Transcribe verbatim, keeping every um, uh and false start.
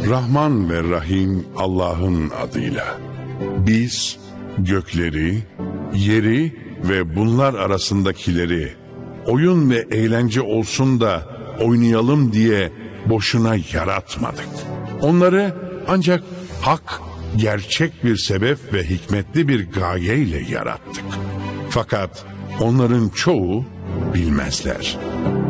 Rahman ve Rahim Allah'ın adıyla. Biz gökleri, yeri ve bunlar arasındakileri oyun ve eğlence olsun da oynayalım diye boşuna yaratmadık. Onları ancak hak, gerçek bir sebep ve hikmetli bir gayeyle yarattık. Fakat onların çoğu bilmezler.